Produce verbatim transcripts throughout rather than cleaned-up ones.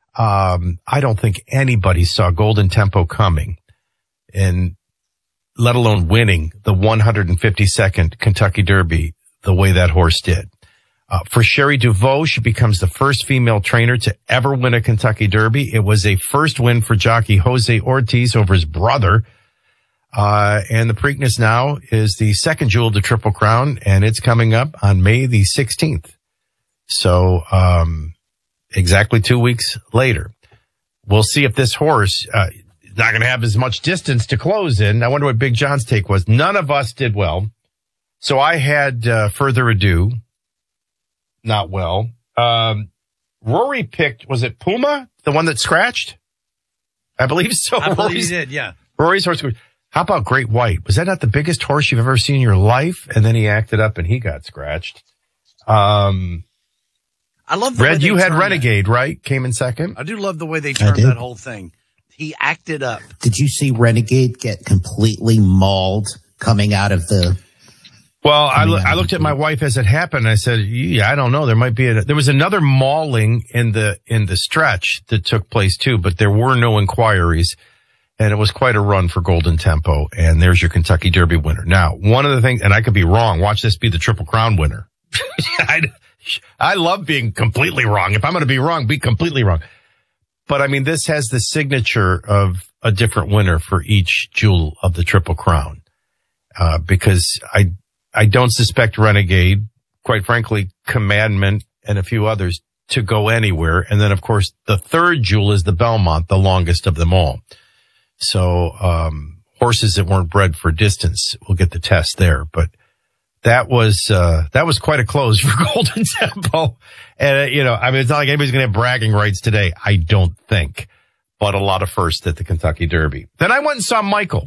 Um, I don't think anybody saw Golden Tempo coming, and let alone winning the one hundred fifty-second Kentucky Derby the way that horse did. Uh, for Sherry DuVaux, she becomes the first female trainer to ever win a Kentucky Derby. It was a first win for jockey Jose Ortiz over his brother. Uh, and the Preakness now is the second jewel of the Triple Crown, and it's coming up on May the sixteenth. So, um, exactly two weeks later. We'll see if this horse, uh, is not going to have as much distance to close in. I wonder what Big John's take was. None of us did well. So I had, uh, further ado. Not well. Um, Rory picked, was it Puma? The one that scratched? I believe so. I believe Rory's, he did, yeah. Rory's horse. How about Great White? Was that not the biggest horse you've ever seen in your life? And then he acted up and he got scratched. Um, I love the Red, way you they had turned Renegade, right? Came in second. that. I do love the way they turned that whole thing. He acted up. Did you see Renegade get completely mauled coming out of the... Well, I, lo- I looked at my wife as it happened. I said, yeah, I don't know. There might be a, there was another mauling in the, in the stretch that took place too, but there were no inquiries, and it was quite a run for Golden Tempo. And there's your Kentucky Derby winner. Now, one of the things, and I could be wrong. Watch this be the Triple Crown winner. I, I love being completely wrong. If I'm going to be wrong, be completely wrong. But I mean, this has the signature of a different winner for each jewel of the Triple Crown. Uh, because I, I don't suspect Renegade, quite frankly, Commandment, and a few others to go anywhere. And then, of course, the third jewel is the Belmont, the longest of them all. So, um, horses that weren't bred for distance will get the test there. But that was, uh, that was quite a close for Golden Tempo. And, uh, you know, I mean, it's not like anybody's going to have bragging rights today. I don't think, but a lot of firsts at the Kentucky Derby. Then I went and saw Michael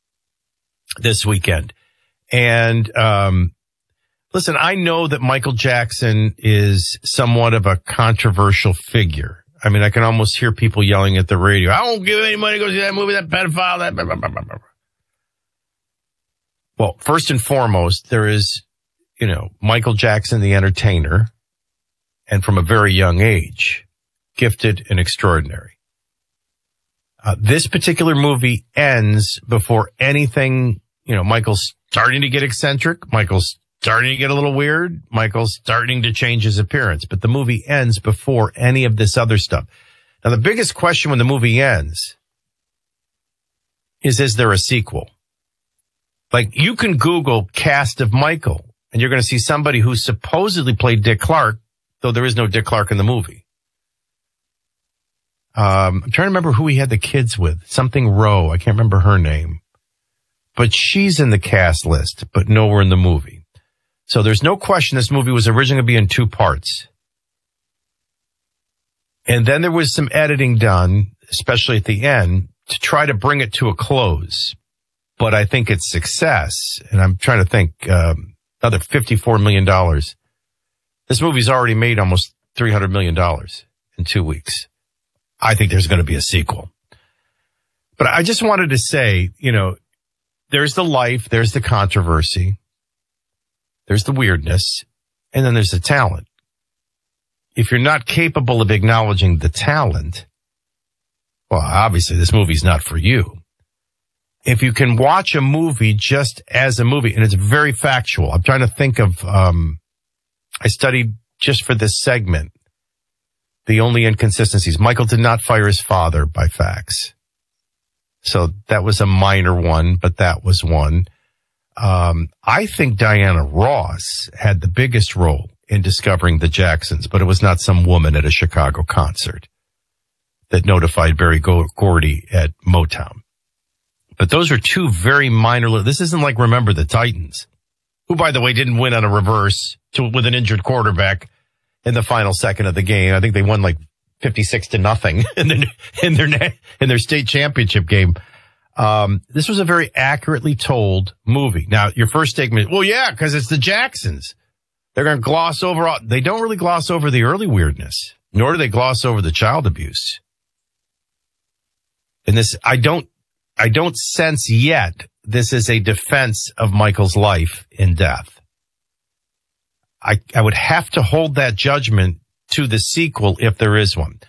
this weekend. And, um, listen, I know that Michael Jackson is somewhat of a controversial figure. I mean, I can almost hear people yelling at the radio, I won't give any money to go see that movie, that pedophile, that blah, blah, blah, blah, blah. Well, first and foremost, there is, you know, Michael Jackson, the entertainer, and from a very young age, gifted and extraordinary. Uh, this particular movie ends before anything, you know, Michael's starting to get eccentric. Michael's starting to get a little weird. Michael's starting to change his appearance. But the movie ends before any of this other stuff. Now, the biggest question when the movie ends is, is there a sequel? Like, you can Google cast of Michael, and you're going to see somebody who supposedly played Dick Clark, though there is no Dick Clark in the movie. Um, I'm trying to remember who he had the kids with. Something Rowe. I can't remember her name. But she's in the cast list, but nowhere in the movie. So there's no question this movie was originally going to be in two parts. And then there was some editing done, especially at the end, to try to bring it to a close. But I think it's success. And I'm trying to think, um, another fifty-four million dollars. This movie's already made almost three hundred million dollars in two weeks. I think there's going to be a sequel. But I just wanted to say, you know, there's the life, there's the controversy, there's the weirdness, and then there's the talent. If you're not capable of acknowledging the talent, well, obviously this movie's not for you. If you can watch a movie just as a movie, and it's very factual. I'm trying to think of, um, I studied just for this segment, the only inconsistencies. Michael did not fire his father by facts. So that was a minor one, but that was one. Um, I think Diana Ross had the biggest role in discovering the Jacksons, but it was not some woman at a Chicago concert that notified Berry Gordy at Motown. But those are two very minor. This isn't like Remember the Titans, who, by the way, didn't win on a reverse to, with an injured quarterback in the final second of the game. I think they won like fifty-six to nothing in their, in their, in their state championship game. Um, this was a very accurately told movie. Now, your first statement, well, yeah, because it's the Jacksons. They're going to gloss over, all, they don't really gloss over the early weirdness, nor do they gloss over the child abuse. And this, I don't, I don't sense yet this is a defense of Michael's life in death. I, I would have to hold that judgment to the sequel if there is one.